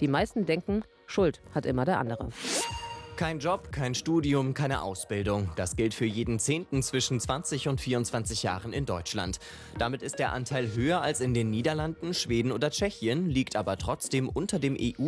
Die meisten denken, Schuld hat immer der andere. Kein Job, kein Studium, keine Ausbildung. Das gilt für jeden Zehnten zwischen 20 und 24 Jahren in Deutschland. Damit ist der Anteil höher als in den Niederlanden, Schweden oder Tschechien, liegt aber trotzdem unter dem EU